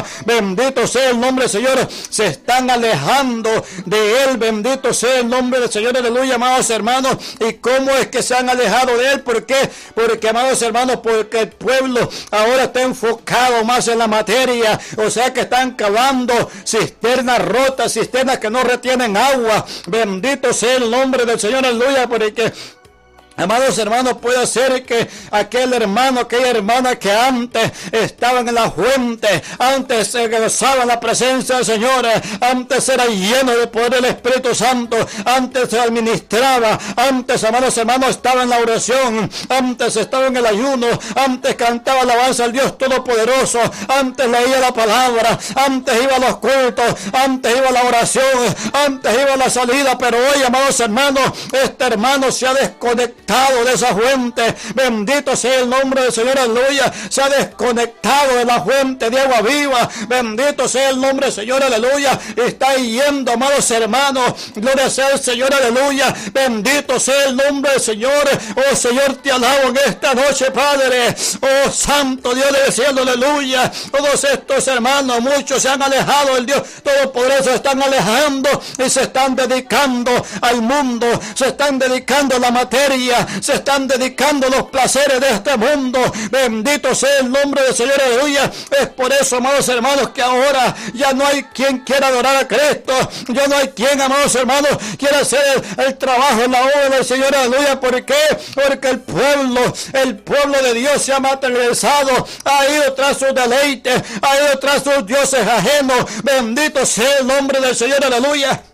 agua, bendito sea el nombre del Señor, se están alejando de Él, bendito sea el nombre del Señor, aleluya, amados hermanos. ¿Y cómo es que se han alejado de Él? ¿Por qué? Porque, amados hermanos, porque el pueblo ahora está enfocado más en la materia, o sea que están cavando cisternas rotas, cisternas que no retienen agua, bendito sea el nombre del Señor, aleluya, porque amados hermanos, puede ser que aquel hermano, aquella hermana que antes estaban en la fuente, antes se gozaba la presencia del Señor, antes era lleno de poder del Espíritu Santo, antes se administraba, antes, amados hermanos, estaba en la oración, antes estaba en el ayuno, antes cantaba alabanza al Dios Todopoderoso, antes leía la palabra, antes iba a los cultos, antes iba a la oración, antes iba a la salida, pero hoy, amados hermanos, este hermano se ha desconectado de esa fuente, bendito sea el nombre del Señor, aleluya, se ha desconectado de la fuente de agua viva, bendito sea el nombre del Señor, aleluya, está yendo, amados hermanos, gloria sea el Señor, aleluya, bendito sea el nombre del Señor. Oh Señor, te alabo en esta noche, Padre, oh Santo Dios del cielo, aleluya. Todos estos hermanos, muchos se han alejado del Dios Todopoderoso, se están alejando y se están dedicando al mundo, se están dedicando a la materia, se están dedicando a los placeres de este mundo, bendito sea el nombre del Señor, aleluya. Es por eso, amados hermanos, que ahora ya no hay quien quiera adorar a Cristo, ya no hay quien, amados hermanos, quiera hacer el trabajo en la obra del Señor, aleluya. ¿Por qué? Porque el pueblo de Dios se ha materializado, ha ido tras sus deleites, ha ido tras sus dioses ajenos, bendito sea el nombre del Señor, aleluya.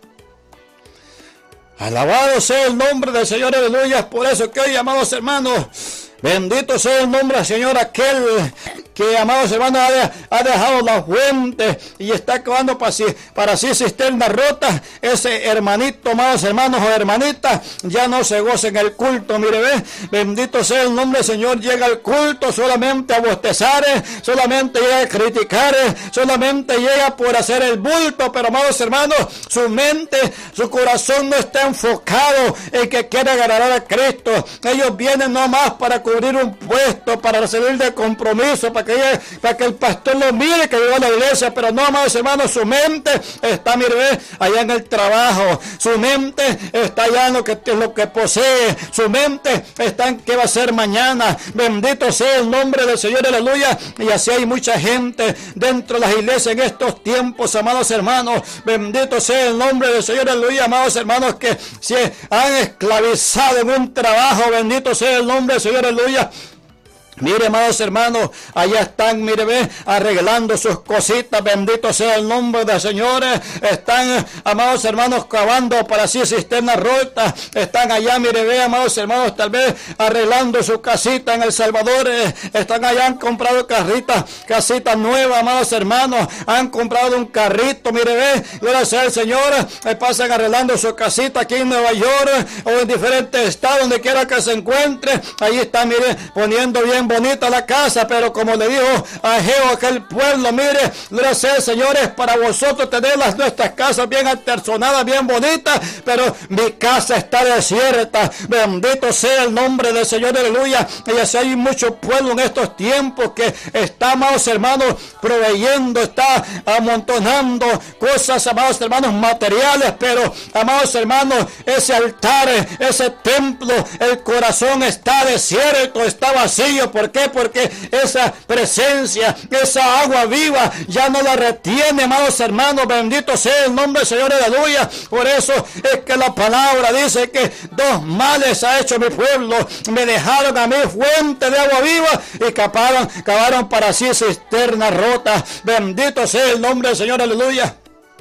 Alabado sea el nombre del Señor, aleluya. Por eso que hoy, amados hermanos, bendito sea el nombre del Señor, aquel que, amados hermanos, ha dejado la fuente y está cavando para sí cisternas rotas. Ese hermanito, amados hermanos o hermanitas, ya no se goza en el culto. Mire, ve, bendito sea el nombre del Señor, llega al culto solamente a bostezar, solamente llega a criticar, solamente llega por hacer el bulto. Pero, amados hermanos, su mente, su corazón no está enfocado en que quiere agradar a Cristo. Ellos vienen nomás para cubrir un puesto, para salir de compromiso, para que el pastor lo mire, que viva a la iglesia. Pero no, amados hermanos, su mente está, mire, allá en el trabajo, su mente está allá en lo que posee, su mente está en qué va a ser mañana. Bendito sea el nombre del Señor, aleluya. Y así hay mucha gente dentro de las iglesias en estos tiempos, amados hermanos, bendito sea el nombre del Señor, aleluya, amados hermanos, que se han esclavizado en un trabajo, bendito sea el nombre del Señor, aleluya. Mire, amados hermanos, allá están, mire, ve, arreglando sus cositas, bendito sea el nombre del Señor. Están, amados hermanos, cavando para sí cisternas rotas. Están allá, mire, ve, amados hermanos, tal vez arreglando su casita en El Salvador. Están allá, han comprado casitas nuevas, amados hermanos. Han comprado un carrito, mire, ve, gloria sea el Señor. Pasan arreglando su casita aquí en Nueva York o en diferentes estados, donde quiera que se encuentre. Ahí está, mire, poniendo bien bonita la casa, pero como le dijo a Ageo, aquel pueblo, mire, gracias señores, para vosotros tener nuestras casas bien aterzonadas, bien bonitas, pero mi casa está desierta, bendito sea el nombre del Señor, aleluya. Y así hay mucho pueblo en estos tiempos que está, amados hermanos, proveyendo, está amontonando cosas, amados hermanos, materiales, pero, amados hermanos, ese altar, ese templo, el corazón está desierto, está vacío. ¿Por qué? Porque esa presencia, esa agua viva ya no la retiene, amados hermanos, bendito sea el nombre del Señor, aleluya. Por eso es que la palabra dice que dos males ha hecho mi pueblo: me dejaron a mí fuente de agua viva y cavaron para sí cisternas rotas. Bendito sea el nombre del Señor, aleluya.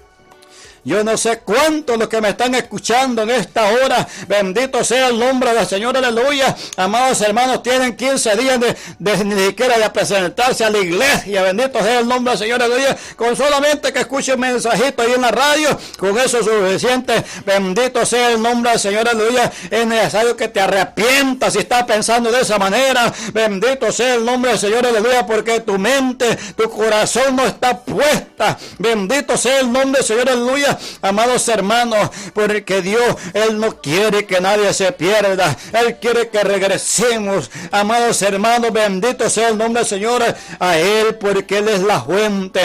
Yo no sé cuántos los que me están escuchando en esta hora, bendito sea el nombre del Señor, aleluya. Amados hermanos, tienen 15 días ni siquiera de presentarse a la iglesia, bendito sea el nombre del Señor, aleluya. Con solamente que escuche un mensajito ahí en la radio, con eso es suficiente, bendito sea el nombre del Señor, aleluya. Es necesario que te arrepientas si estás pensando de esa manera, bendito sea el nombre del Señor, aleluya, porque tu mente, tu corazón no está puesta, bendito sea el nombre del Señor, aleluya. Amados hermanos, porque Dios, Él no quiere que nadie se pierda, Él quiere que regresemos, amados hermanos, bendito sea el nombre del Señor, a Él, porque Él es la fuente.